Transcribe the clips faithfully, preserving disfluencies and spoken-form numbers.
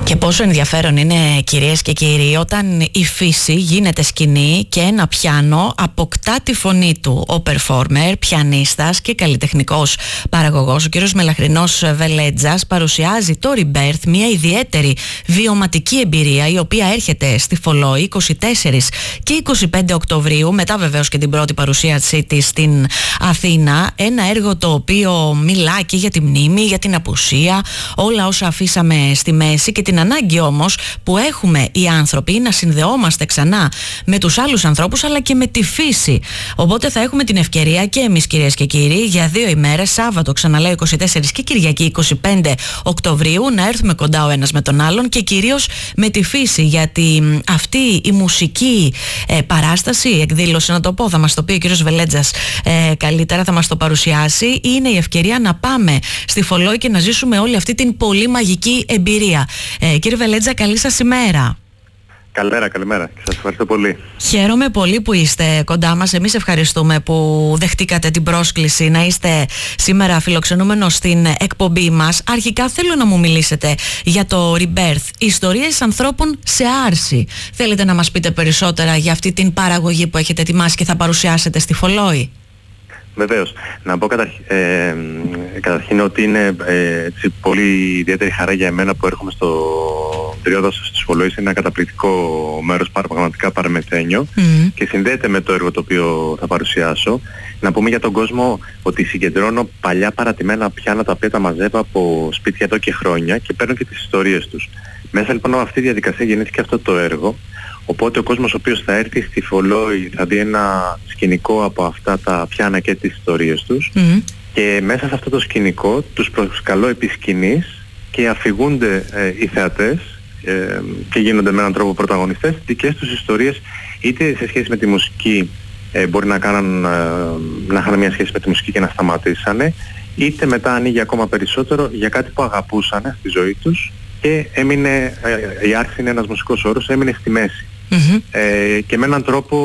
Και πόσο ενδιαφέρον είναι, κυρίες και κύριοι, όταν η φύση γίνεται σκηνή και ένα πιάνο αποκτά τη φωνή του. Ο performer, πιανίστας και καλλιτεχνικός παραγωγός, ο κύριος Μελαχρινός Βελέτζας, παρουσιάζει το Rebirth, μια ιδιαίτερη βιωματική εμπειρία, η οποία έρχεται στη Φολόη είκοσι τέσσερις και είκοσι πέντε Οκτωβρίου, μετά βεβαίως και την πρώτη παρουσίασή της στην Αθήνα. Ένα έργο το οποίο μιλά και για τη μνήμη, για την απουσία, όλα όσα αφήσαμε στη μέση και την ανάγκη όμως που έχουμε οι άνθρωποι να συνδεόμαστε ξανά με τους άλλους ανθρώπους αλλά και με τη φύση. Οπότε θα έχουμε την ευκαιρία και εμείς, κυρίες και κύριοι, για δύο ημέρες, Σάββατο ξαναλέω είκοσι τέσσερις και Κυριακή είκοσι πέντε Οκτωβρίου, να έρθουμε κοντά ο ένας με τον άλλον και κυρίως με τη φύση, γιατί αυτή η μουσική ε, παράσταση, εκδήλωση να το πω, θα μας το πει ο κύριος Βελέτζας ε, καλύτερα, θα μας το παρουσιάσει, είναι η ευκαιρία να πάμε στη Φολόη και να ζήσουμε όλη αυτή την πολύ μαγική εμπειρία. Ε, κύριε Βελέτζα, καλή σας ημέρα. Καλημέρα, καλημέρα. Σας ευχαριστώ πολύ. Χαίρομαι πολύ που είστε κοντά μας. Εμείς ευχαριστούμε που δεχτήκατε την πρόσκληση να είστε σήμερα φιλοξενούμενος στην εκπομπή μας. Αρχικά θέλω να μου μιλήσετε για το Rebirth, ιστορίες ανθρώπων σε άρση. Θέλετε να μας πείτε περισσότερα για αυτή την παραγωγή που έχετε ετοιμάσει και θα παρουσιάσετε στη Φολόη? Βεβαίως. Να πω καταρχ, ε, καταρχήν ότι είναι ε, έτσι, πολύ ιδιαίτερη χαρά για εμένα που έρχομαι στο Δριόδασος της Φολόης. Είναι ένα καταπληκτικό μέρος, πραγματικά παραμεθένιο, mm. και συνδέεται με το έργο το οποίο θα παρουσιάσω. Να πούμε για τον κόσμο ότι συγκεντρώνω παλιά παρατημένα πιάνα τα οποία τα μαζεύω από σπίτια εδώ και χρόνια και παίρνω και τις ιστορίες τους. Μέσα λοιπόν από αυτή τη διαδικασία γεννήθηκε αυτό το έργο. Οπότε ο κόσμος ο οποίος θα έρθει στη Φολόη θα δει ένα σκηνικό από αυτά τα πιάνα και τις ιστορίες τους, mm. και μέσα σε αυτό το σκηνικό τους προσκαλώ επί σκηνής και αφηγούνται ε, οι θεατές ε, και γίνονται με έναν τρόπο πρωταγωνιστές δικές τους ιστορίες, είτε σε σχέση με τη μουσική, ε, μπορεί να, κάναν, ε, να είχαν μια σχέση με τη μουσική και να σταματήσανε, είτε μετά ανοίγει ακόμα περισσότερο για κάτι που αγαπούσανε στη ζωή τους και έμεινε, ε, η άρση είναι ένας μουσικός όρος, έμεινε στη μέση. Mm-hmm. Ε, και με έναν τρόπο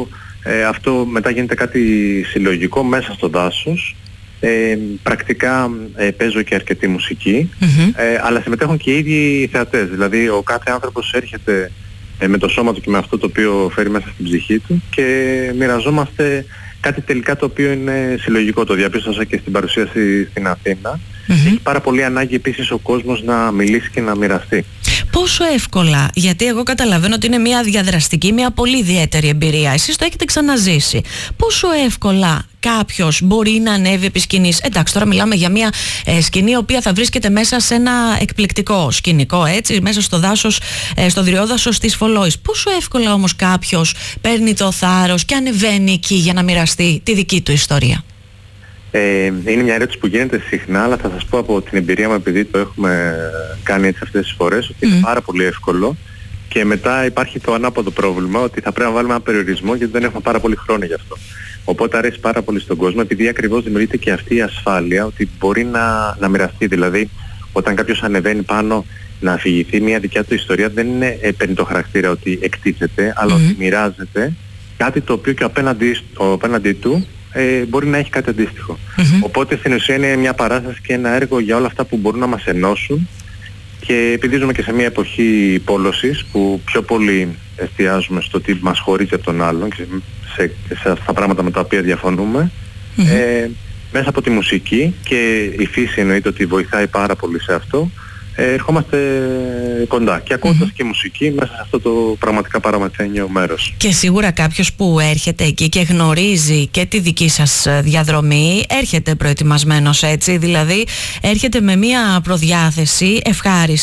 ε, αυτό μετά γίνεται κάτι συλλογικό μέσα στο δάσος. Ε, πρακτικά ε, παίζω και αρκετή μουσική, mm-hmm. ε, αλλά συμμετέχουν και οι ίδιοι οι θεατές. Δηλαδή ο κάθε άνθρωπος έρχεται ε, με το σώμα του και με αυτό το οποίο φέρει μέσα στην ψυχή του και μοιραζόμαστε κάτι τελικά το οποίο είναι συλλογικό. Το διαπίστωσα και στην παρουσίαση στην Αθήνα. Mm-hmm. Έχει πάρα πολύ ανάγκη επίσης ο κόσμος να μιλήσει και να μοιραστεί. Πόσο εύκολα, γιατί εγώ καταλαβαίνω ότι είναι μια διαδραστική, μια πολύ ιδιαίτερη εμπειρία. Εσείς το έχετε ξαναζήσει. Πόσο εύκολα κάποιος μπορεί να ανέβει επί σκηνής? Εντάξει, τώρα μιλάμε για μια ε, σκηνή η οποία θα βρίσκεται μέσα σε ένα εκπληκτικό σκηνικό, έτσι, μέσα στο δάσος, ε, στο Δριόδασος της Φολόης. Πόσο εύκολα όμως κάποιος παίρνει το θάρρος και ανεβαίνει εκεί για να μοιραστεί τη δική του ιστορία? Ε, είναι μια ερώτηση που γίνεται συχνά, αλλά θα σας πω από την εμπειρία μου, επειδή το έχουμε κάνει έτσι αυτές τις φορές, ότι mm. είναι πάρα πολύ εύκολο, και μετά υπάρχει το ανάποδο πρόβλημα ότι θα πρέπει να βάλουμε ένα περιορισμό γιατί δεν έχουμε πάρα πολύ χρόνο γι' αυτό. Οπότε αρέσει πάρα πολύ στον κόσμο, επειδή ακριβώς δημιουργείται και αυτή η ασφάλεια ότι μπορεί να, να μοιραστεί. Δηλαδή όταν κάποιος ανεβαίνει πάνω να αφηγηθεί μια δικιά του ιστορία, δεν είναι ε, παίρνει το χαρακτήρα ότι εκτίθεται, αλλά mm. ότι μοιράζεται κάτι το οποίο και απέναντι, απέναντι του Ε, μπορεί να έχει κάτι αντίστοιχο. Mm-hmm. Οπότε στην ουσία είναι μια παράσταση και ένα έργο για όλα αυτά που μπορούν να μας ενώσουν, και επειδή ζούμε και σε μια εποχή πόλωσης που πιο πολύ εστιάζουμε στο τι μας χωρίζει από τον άλλον και σε, σε αυτά τα πράγματα με τα οποία διαφωνούμε, mm-hmm. ε, μέσα από τη μουσική, και η φύση εννοείται ότι βοηθάει πάρα πολύ σε αυτό, ε, ερχόμαστε κοντά και ακούγοντας mm-hmm. και μουσική μέσα σε αυτό το πραγματικά παραμεθένιο μέρος. Και σίγουρα κάποιος που έρχεται εκεί και γνωρίζει και τη δική σας διαδρομή έρχεται προετοιμασμένος, έτσι, δηλαδή έρχεται με μια προδιάθεση ευχάριστη